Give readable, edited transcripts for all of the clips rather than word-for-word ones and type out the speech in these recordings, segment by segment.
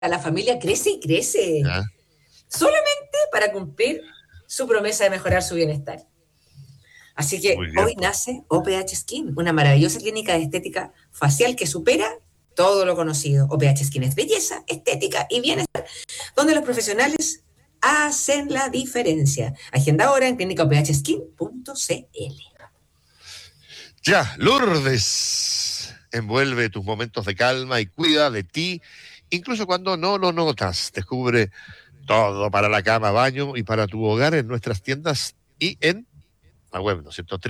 la familia crece y crece, ¿Ya? solamente para cumplir su promesa de mejorar su bienestar. Así Muy que bien, hoy pues. nace OPH Skin, una maravillosa clínica de estética facial que supera todo lo conocido. OPH Skin es belleza, estética y bienestar, donde los profesionales hacen la diferencia. Agenda ahora en clínicaophskin.cl. Ya, Lourdes, envuelve tus momentos de calma y cuida de ti, incluso cuando no lo notas. Descubre todo para la cama, baño y para tu hogar en nuestras tiendas y en la web, ¿no es cierto?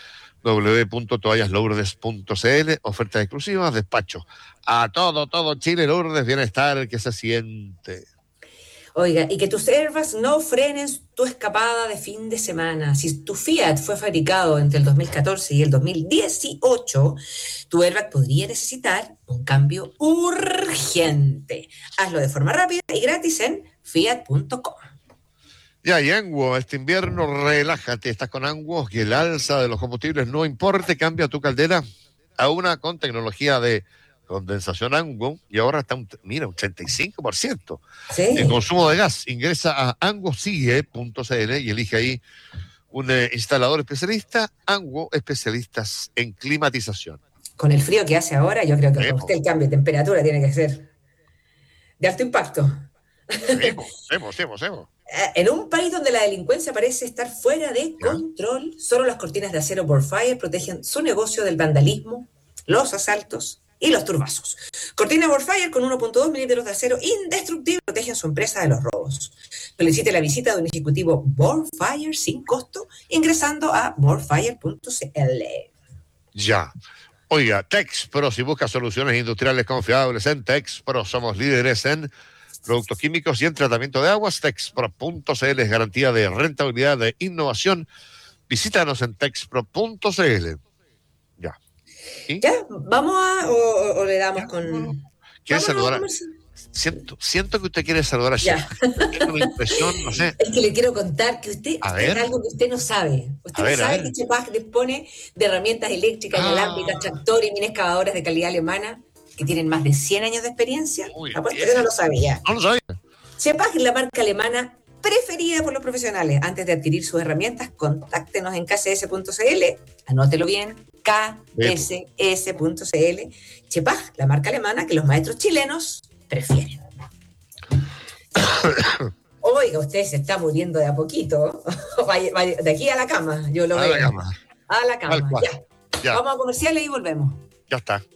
www.toallaslourdes.cl. Ofertas exclusivas, despacho. A todo Chile, Lourdes, bienestar que se siente. Oiga, y que tus Airbus no frenen tu escapada de fin de semana. Si tu Fiat fue fabricado entre el 2014 y el 2018, tu airbag podría necesitar un cambio urgente. Hazlo de forma rápida y gratis en fiat.com. Ya, y Anguo, este invierno relájate, estás con Anguo y el alza de los combustibles no importa, cambia tu caldera a una con tecnología de condensación Anguo y ahora está, mira, un 35% en Sí, consumo de gas. Ingresa a anguosigue.cl y elige ahí un instalador especialista, Anguo, especialistas en climatización. con el frío que hace ahora, yo creo que para usted Sebo, el cambio de temperatura tiene que ser de alto impacto. Sebo. En un país donde la delincuencia parece estar fuera de ¿Ya? control, solo las cortinas de acero Borfire protegen su negocio del vandalismo, los asaltos y los turbazos. Cortina Borfire con 1.2 milímetros de acero indestructible protegen su empresa de los robos. Solicite la visita de un ejecutivo Borfire sin costo ingresando a borfire.cl. Ya. Oiga, TexPro, si buscas soluciones industriales confiables en TexPro, somos líderes en productos químicos y en tratamiento de aguas. Texpro.cl es garantía de rentabilidad, de innovación. Visítanos en texpro.cl. Ya. ¿Y? ¿Ya? ¿Vamos o le damos ¿Ya? Bueno, con... ¿quiere Vámonos a saludar? conversar. Siento que usted quiere saludar a Ya. Shepard. Tengo la impresión, no sé. Es que le quiero contar que A usted ver, algo que usted no sabe. a Usted no ver, a sabe que ver. Chepag dispone de herramientas eléctricas inalámbricas, Ah, tractores y mini excavadoras de calidad alemana que tienen más de 100 años de experiencia. muy Apuesto bien. que no lo sabía. No lo sabía. Chepag es la marca alemana preferida por los profesionales. Antes de adquirir sus herramientas, contáctenos en kcs.cl. Anótelo bien, Epo. kcs.cl. Chepag, la marca alemana que los maestros chilenos prefieren. Oiga, usted se está muriendo de a poquito. De aquí a la cama, yo lo A la veo. cama. A la Tal cama, cual. ya. Ya, Vamos a comerciales y volvemos. ya está.